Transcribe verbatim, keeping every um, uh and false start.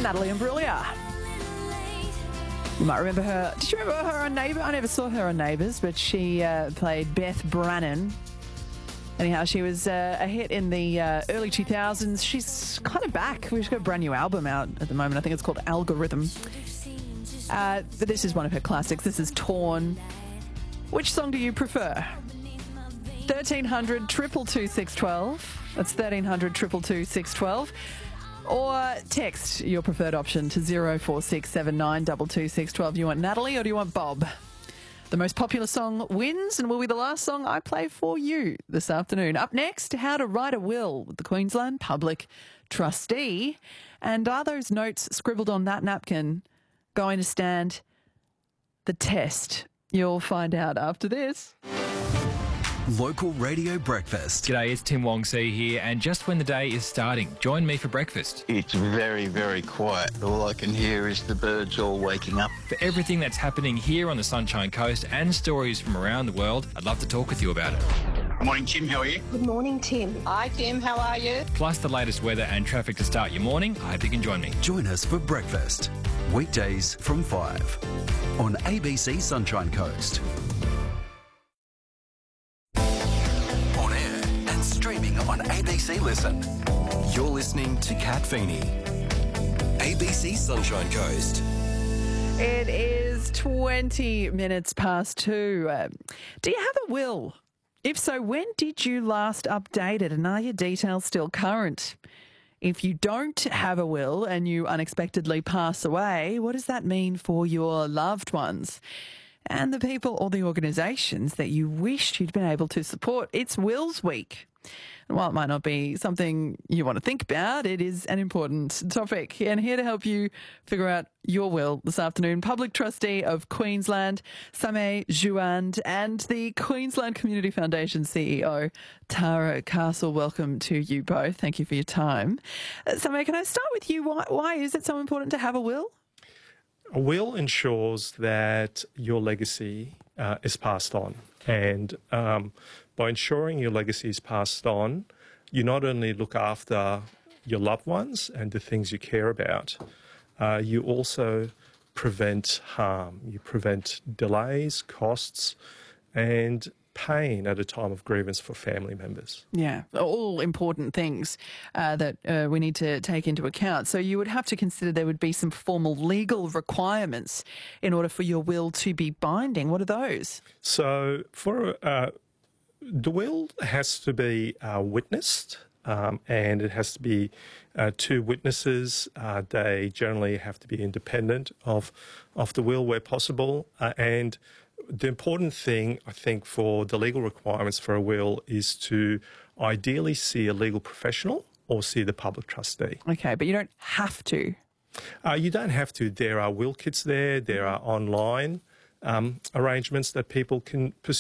Natalie Imbruglia. You might remember her. Did you remember her on Neighbour? I never saw her on Neighbours, but she uh, played Beth Brannan. Anyhow, she was uh, a hit in the uh, early two thousands. She's kind of back. She's got a brand new album out at the moment. I think it's called Algorithm. Uh, but this is one of her classics. This is Torn. Which song do you prefer? thirteen hundred, two two two, six one two. That's thirteen hundred, two two two, six one two. Or text your preferred option to zero four six seven nine two two six one two. Do you want Natalie or do you want Bob? The most popular song wins and will be the last song I play for you this afternoon. Up next, how to write a will with the Queensland Public Trustee. And are those notes scribbled on that napkin going to stand the test? You'll find out after this. Local Radio Breakfast. G'day, it's Tim Wong-See here, and just when the day is starting, join me for breakfast. It's very, very quiet. All I can hear is the birds all waking up. For everything that's happening here on the Sunshine Coast and stories from around the world, I'd love to talk with you about it. Good morning, Tim. How are you? Good morning, Tim. Hi, Tim. How are you? Plus the latest weather and traffic to start your morning. I hope you can join me. Join us for breakfast. Weekdays from five on A B C Sunshine Coast. On air and streaming on A B C Listen. You're listening to Kat Feeney. A B C Sunshine Coast. It is twenty minutes past two. Uh, do you have a will? If so, when did you last update it, and are your details still current? If you don't have a will and you unexpectedly pass away, what does that mean for your loved ones and the people or the organisations that you wished you'd been able to support? It's Wills Week. And while it might not be something you want to think about, it is an important topic. And here to help you figure out your will this afternoon, Public Trustee of Queensland, Sameh Jouand, and the Queensland Community Foundation C E O, Tara Castle. Welcome to you both. Thank you for your time. Uh, Sameh, can I start with you? Why, why is it so important to have a will? A will ensures that your legacy uh, is passed on. And um, by ensuring your legacy is passed on, you not only look after your loved ones and the things you care about, uh, you also prevent harm. You prevent delays, costs, and pain at a time of grievance for family members. Yeah, all important things uh, that uh, we need to take into account. So you would have to consider there would be some formal legal requirements in order for your will to be binding. What are those? So for uh, the will has to be uh, witnessed, um, and it has to be uh, two witnesses. Uh, they generally have to be independent of of the will where possible, uh, and the important thing, I think, for the legal requirements for a will is to ideally see a legal professional or see the public trustee. Okay, but you don't have to. Uh, you don't have to. There are will kits there. There are online um, arrangements that people can pursue.